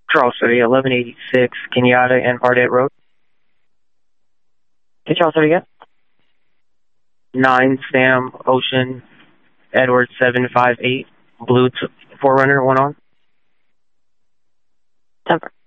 Charles City, 1186 Kenyatta and Ardette Road. Hey, Charles City again. 9 Sam Ocean Edward 758 Blue 4Runner 1 on. 10.